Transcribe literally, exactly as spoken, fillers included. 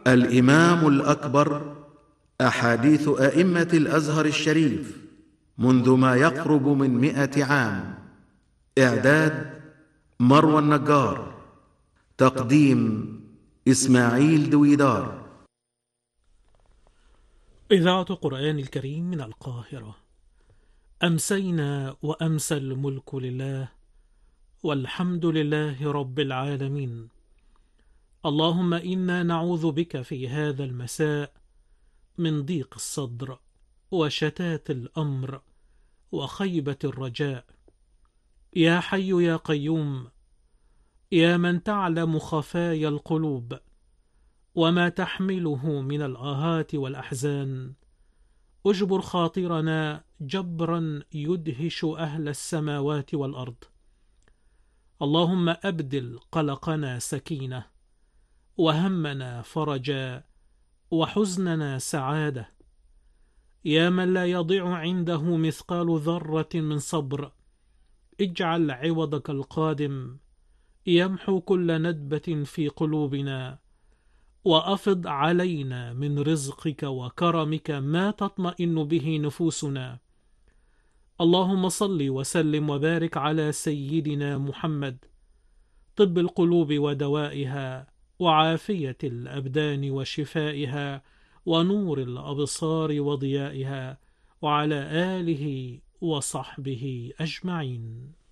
الإمام الأكبر، أحاديث أئمة الأزهر الشريف منذ ما يقرب من مئة عام. إعداد مروى النجار. تقديم إسماعيل دويدار. إذاعة قرآن الكريم من القاهرة. أمسينا وأمسى الملك لله، والحمد لله رب العالمين. اللهم إنا نعوذ بك في هذا المساء من ضيق الصدر وشتات الأمر وخيبة الرجاء. يا حي يا قيوم، يا من تعلم خفايا القلوب وما تحمله من الآهات والأحزان، أجبر خاطرنا جبرا يدهش أهل السماوات والأرض. اللهم أبدل قلقنا سكينة، وهمنا فرجا، وحزننا سعادة. يا من لا يضيع عنده مثقال ذرة من صبر، اجعل عوضك القادم يمحو كل ندبة في قلوبنا، وأفض علينا من رزقك وكرمك ما تطمئن به نفوسنا. اللهم صل وسلم وبارك على سيدنا محمد، طب القلوب ودوائها، وعافية الأبدان وشفائها، ونور الأبصار وضيائها، وعلى آله وصحبه أجمعين.